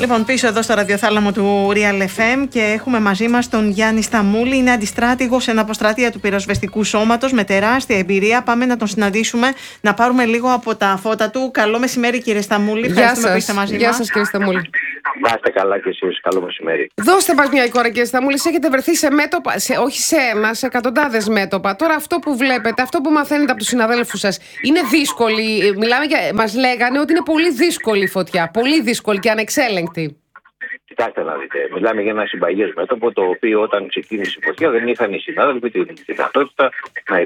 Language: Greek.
Λοιπόν, πίσω εδώ στο ραδιοθάλαμο του Real FM και έχουμε μαζί μας τον Γιάννη Σταμούλη. Είναι αντιστράτηγος εν αποστρατεία του πυροσβεστικού σώματος με τεράστια εμπειρία. Πάμε να τον συναντήσουμε, να πάρουμε λίγο από τα φώτα του. Καλό μεσημέρι, κύριε Σταμούλη. Ευχαριστούμε που είστε μαζί μας. Γεια σας, κύριε Σταμούλη. Να είστε καλά και εσείς. Καλό μεσημέρι. Δώστε μας μια εικόνα, κύριε Σταμούλη. Έχετε βρεθεί σε μέτωπα, όχι σε ένα, σε εκατοντάδες μέτωπα. Τώρα αυτό που βλέπετε, αυτό που μαθαίνετε από τους συναδέλφους σας, είναι δύσκολη. Μας λέγανε ότι είναι πολύ δύσκολη η φωτιά. Πολύ δύσκολη και ανεξέλεγκτη. Κοιτάξτε να δείτε. Μιλάμε για ένα συμπαγές μέτωπο, το οποίο όταν ξεκίνησε η φωτιά δεν είχαν οι συνάδελφοι τη δυνατότητα να